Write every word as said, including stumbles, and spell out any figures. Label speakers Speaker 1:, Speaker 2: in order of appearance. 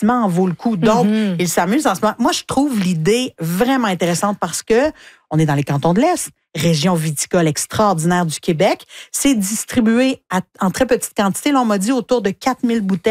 Speaker 1: l'investissement en vaut le coup. Donc,
Speaker 2: Mm-hmm.
Speaker 1: ils s'amusent en ce moment. Moi, je trouve l'idée vraiment intéressante parce que on est dans les cantons de l'Est, région viticole extraordinaire du Québec. C'est distribué à, en très petite quantité. Là, on m'a dit autour de quatre mille bouteilles